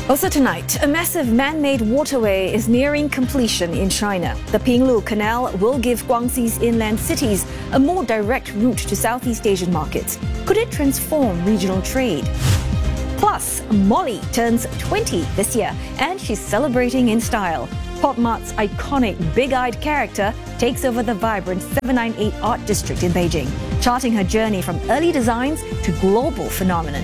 Also tonight, a massive man-made waterway is nearing completion in China. The Pinglu Canal will give Guangxi's inland cities a more direct route to Southeast Asian markets. Could it transform regional trade? Plus, Molly turns 20 this year, and she's celebrating in style. Pop Mart's iconic big-eyed character takes over the vibrant 798 Art District in Beijing, charting her journey from early designs to global phenomenon.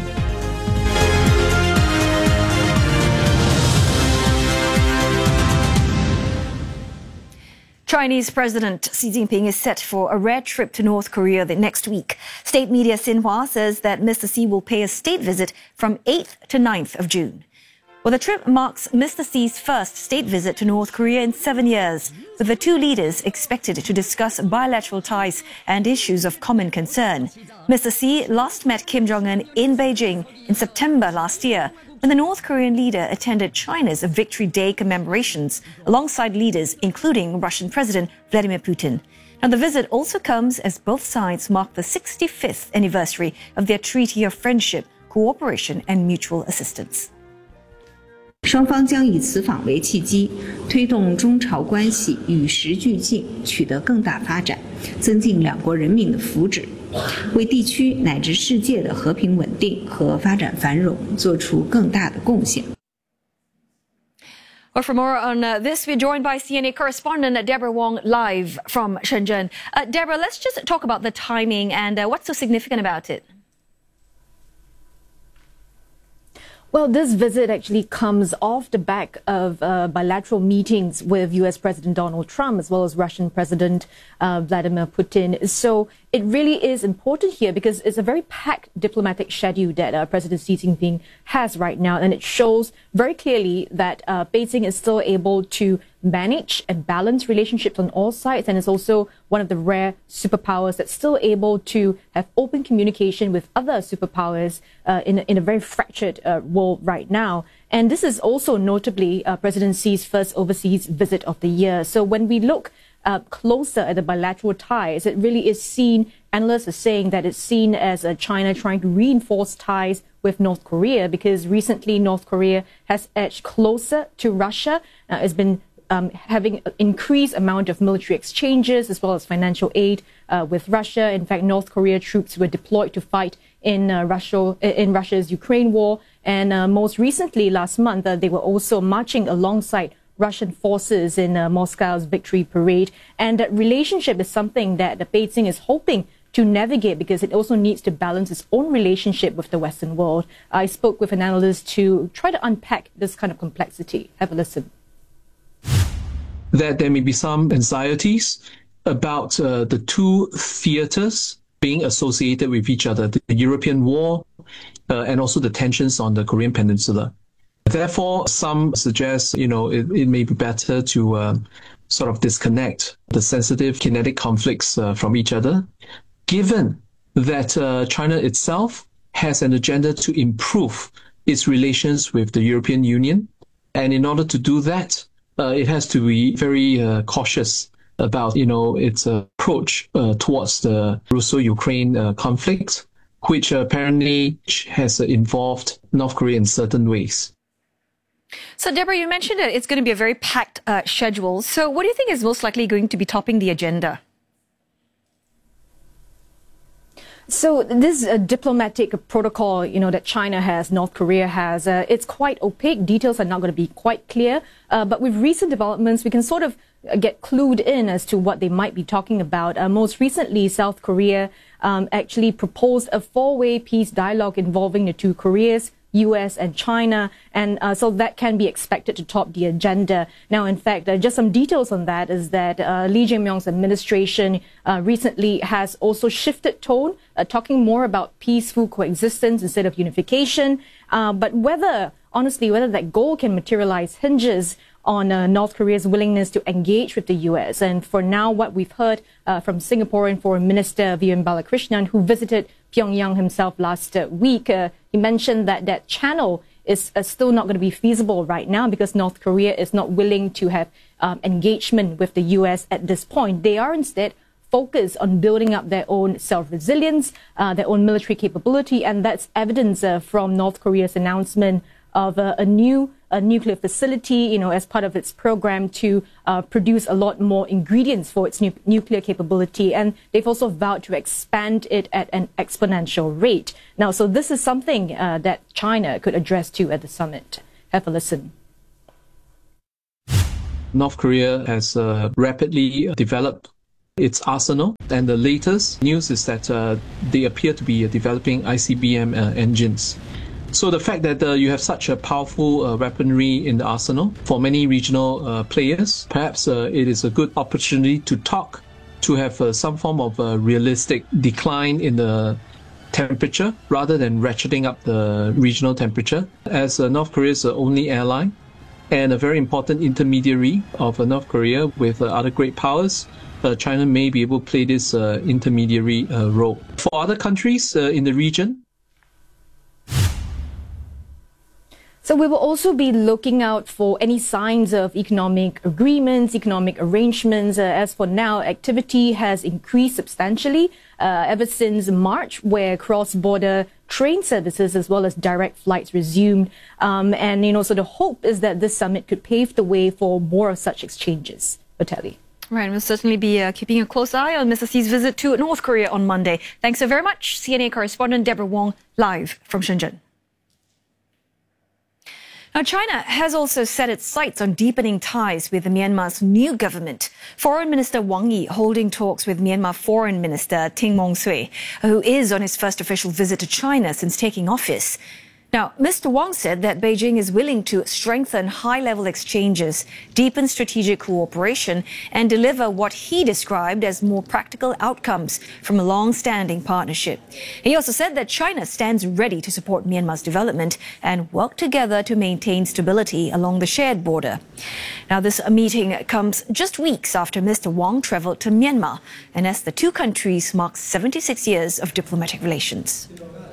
Chinese President Xi Jinping is set for a rare trip to North Korea next week. State media Xinhua says that Mr. Xi will pay a state visit from 8th to 9th of June. Well, the trip marks Mr. Xi's first state visit to North Korea in 7 years, with the two leaders expected to discuss bilateral ties and issues of common concern. Mr. Xi last met Kim Jong-un in Beijing in September last year, when the North Korean leader attended China's Victory Day commemorations alongside leaders including Russian President Vladimir Putin. Now, the visit also comes as both sides mark the 65th anniversary of their Treaty of Friendship, Cooperation and Mutual Assistance. 双方将以此访为契机，推动中朝关系与时俱进，取得更大发展，增进两国人民的福祉，为地区乃至世界的和平稳定和发展繁荣做出更大的贡献。 Well, for more on this, we're joined by CNA correspondent Deborah Wong live from Shenzhen. Deborah, let's just talk about the timing and what's so significant about it. Well, this visit actually comes off the back of bilateral meetings with U.S. President Donald Trump as well as Russian President Vladimir Putin. So it really is important here because it's a very packed diplomatic schedule that President Xi Jinping has right now. And it shows very clearly that Beijing is still able to manage and balance relationships on all sides, and is also one of the rare superpowers that's still able to have open communication with other superpowers in a very fractured world right now. And this is also notably President Xi's first overseas visit of the year. So when we look closer at the bilateral ties, it really is seen, analysts are saying that it's seen as China trying to reinforce ties with North Korea, because recently North Korea has edged closer to Russia. It's been having an increased amount of military exchanges as well as financial aid with Russia. In fact, North Korea troops were deployed to fight in Russia's Ukraine war. And most recently, last month, they were also marching alongside Russian forces in Moscow's Victory Parade. And that relationship is something that Beijing is hoping to navigate, because it also needs to balance its own relationship with the Western world. I spoke with an analyst to try to unpack this kind of complexity. Have a listen. That there may be some anxieties about the two theaters being associated with each other, the European war and also the tensions on the Korean Peninsula. Therefore, some suggest, it may be better to sort of disconnect the sensitive kinetic conflicts from each other, given that China itself has an agenda to improve its relations with the European Union. And in order to do that, it has to be very cautious about, its approach towards the Russo-Ukraine conflict, which apparently has involved North Korea in certain ways. So, Deborah, you mentioned that it's going to be a very packed schedule. So what do you think is most likely going to be topping the agenda? So this diplomatic protocol, that China has, North Korea has, it's quite opaque. Details are not going to be quite clear. But with recent developments, we can sort of get clued in as to what they might be talking about. Most recently, South Korea actually proposed a four-way peace dialogue involving the two Koreas, US and China, and so that can be expected to top the agenda. Now, in fact, just some details on that is that Lee Jae-myung's administration recently has also shifted tone, talking more about peaceful coexistence instead of unification. But honestly, whether that goal can materialize hinges on North Korea's willingness to engage with the U.S. And for now, what we've heard from Singaporean Foreign Minister Vivian Balakrishnan, who visited Pyongyang himself last week, he mentioned that that channel is still not going to be feasible right now because North Korea is not willing to have engagement with the U.S. at this point. They are instead focused on building up their own self-resilience, their own military capability, and that's evidence from North Korea's announcement of a new nuclear facility, as part of its program to produce a lot more ingredients for its nuclear capability. And they've also vowed to expand it at an exponential rate. Now, so this is something that China could address to at the summit. Have a listen. North Korea has rapidly developed its arsenal, and the latest news is that they appear to be developing ICBM engines. So the fact that you have such a powerful weaponry in the arsenal for many regional players, perhaps it is a good opportunity to talk, to have some form of realistic decline in the temperature rather than ratcheting up the regional temperature. As North Korea's only ally and a very important intermediary of North Korea with other great powers, China may be able to play this intermediary role. For other countries in the region, so we will also be looking out for any signs of economic agreements, economic arrangements. As for now, activity has increased substantially ever since March, where cross-border train services as well as direct flights resumed. And, so the hope is that this summit could pave the way for more of such exchanges. Otelli. Right, we'll certainly be keeping a close eye on Mr. Xi's visit to North Korea on Monday. Thanks so very much, CNA correspondent Deborah Wong, live from Shenzhen. Now, China has also set its sights on deepening ties with Myanmar's new government. Foreign Minister Wang Yi holding talks with Myanmar Foreign Minister Ting Mong-sui, who is on his first official visit to China since taking office. Now, Mr. Wang said that Beijing is willing to strengthen high-level exchanges, deepen strategic cooperation, and deliver what he described as more practical outcomes from a long-standing partnership. He also said that China stands ready to support Myanmar's development and work together to maintain stability along the shared border. Now, this meeting comes just weeks after Mr. Wang traveled to Myanmar, and as the two countries mark 76 years of diplomatic relations.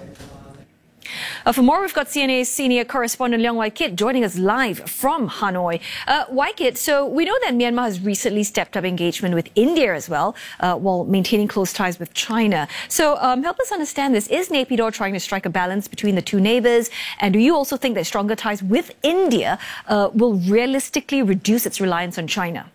For more, we've got CNA's senior correspondent Leong Wai-kit joining us live from Hanoi. Wai-kit, so we know that Myanmar has recently stepped up engagement with India as well, while maintaining close ties with China. So help us understand this. Is Naypyidaw trying to strike a balance between the two neighbours? And do you also think that stronger ties with India will realistically reduce its reliance on China?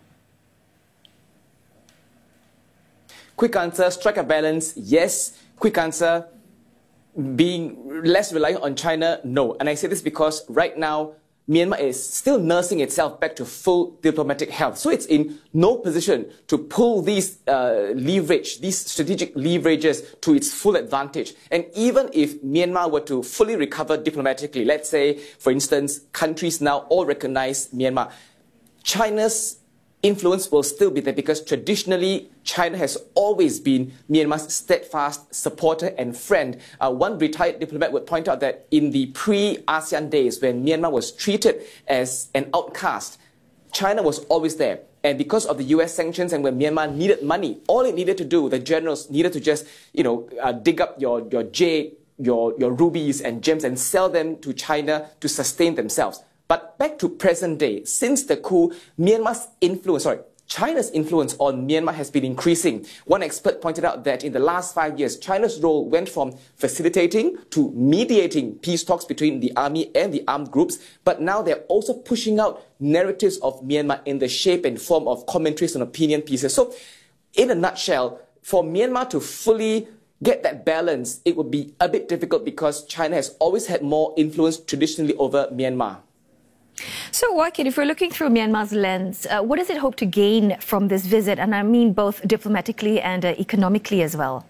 Quick answer, strike a balance, yes. Quick answer, being less reliant on China, no. And I say this because right now, Myanmar is still nursing itself back to full diplomatic health. So it's in no position to pull these these strategic leverages to its full advantage. And even if Myanmar were to fully recover diplomatically, let's say, for instance, countries now all recognize Myanmar, China's influence will still be there because traditionally China has always been Myanmar's steadfast supporter and friend. One retired diplomat would point out that in the pre-ASEAN days when Myanmar was treated as an outcast, China was always there. And because of the US sanctions and when Myanmar needed money, all it needed to do, the generals needed to just, dig up your jade, your rubies and gems and sell them to China to sustain themselves. But back to present day, since the coup, China's influence on Myanmar has been increasing. One expert pointed out that in the last 5 years, China's role went from facilitating to mediating peace talks between the army and the armed groups, but now they're also pushing out narratives of Myanmar in the shape and form of commentaries and opinion pieces. So, in a nutshell, for Myanmar to fully get that balance, it would be a bit difficult because China has always had more influence traditionally over Myanmar. So, Wai-kit, if we're looking through Myanmar's lens, what does it hope to gain from this visit? And I mean both diplomatically and economically as well.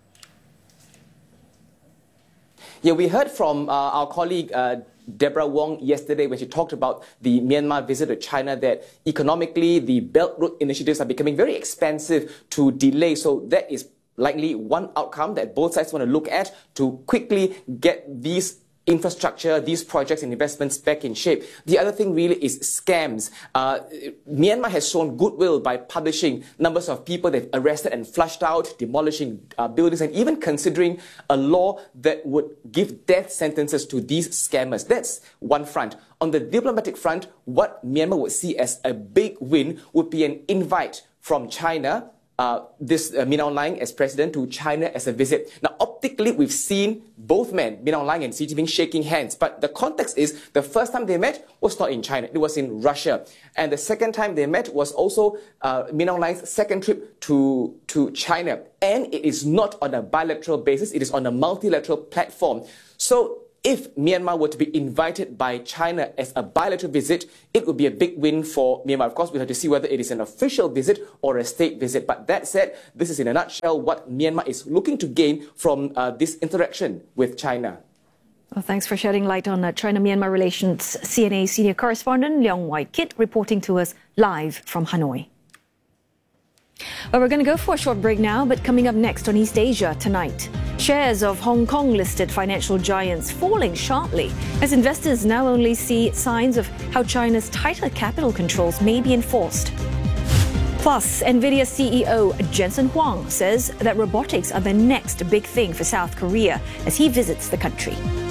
Yeah, we heard from our colleague Deborah Wong yesterday when she talked about the Myanmar visit to China that economically the Belt Road initiatives are becoming very expensive to delay. So that is likely one outcome that both sides want to look at to quickly get these infrastructure, these projects and investments back in shape. The other thing really is scams. Myanmar has shown goodwill by publishing numbers of people they've arrested and flushed out, demolishing buildings, and even considering a law that would give death sentences to these scammers. That's one front. On the diplomatic front, what Myanmar would see as a big win would be an invite from China Min Aung Hlaing as president to China as a visit. Now, optically, we've seen both men, Min Aung Hlaing and Xi Jinping, shaking hands. But the context is the first time they met was not in China. It was in Russia. And the second time they met was also Min Aung Hlaing's second trip to China. And it is not on a bilateral basis. It is on a multilateral platform. So if Myanmar were to be invited by China as a bilateral visit, it would be a big win for Myanmar. Of course, we'll have to see whether it is an official visit or a state visit. But that said, this is in a nutshell what Myanmar is looking to gain from this interaction with China. Well, thanks for shedding light on China-Myanmar relations. CNA senior correspondent Leong Wai Kit reporting to us live from Hanoi. Well, we're going to go for a short break now, but coming up next on East Asia tonight, shares of Hong Kong-listed financial giants falling sharply as investors now only see signs of how China's tighter capital controls may be enforced. Plus, NVIDIA CEO Jensen Huang says that robotics are the next big thing for South Korea as he visits the country.